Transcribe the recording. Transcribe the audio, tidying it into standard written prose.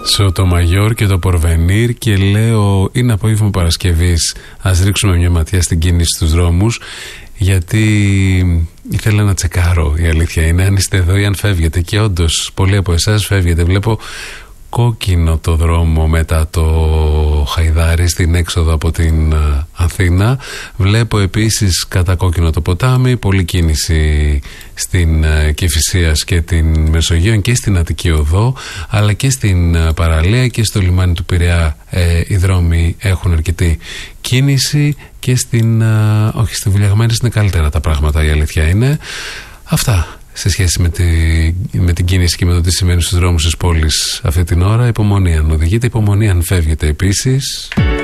Σωτομαγιόρ και το Πορβενίρ και λέω είναι απόγευμα Παρασκευής. Ας ρίξουμε μια ματιά στην κίνηση στους δρόμους, γιατί ήθελα να τσεκάρω, η αλήθεια είναι, αν είστε εδώ ή αν φεύγετε. Και όντως πολλοί από εσάς φεύγετε. Βλέπω κόκκινο το δρόμο μετά το Χαϊδάρι στην έξοδο από την Αθήνα. Βλέπω επίσης κατά κόκκινο το ποτάμι, πολλή κίνηση στην Κηφισίας και την Μεσογείο και στην Αττική Οδό, αλλά και στην παραλία και στο λιμάνι του Πειραιά. Οι δρόμοι έχουν αρκετή κίνηση και στην όχι, στη Βουλιαγμένης είναι καλύτερα τα πράγματα, η αλήθεια είναι. Αυτά σε σχέση με την κίνηση και με το τι σημαίνει στους δρόμους της πόλης αυτή την ώρα. Υπομονή αν οδηγείτε, υπομονή αν φεύγετε επίσης.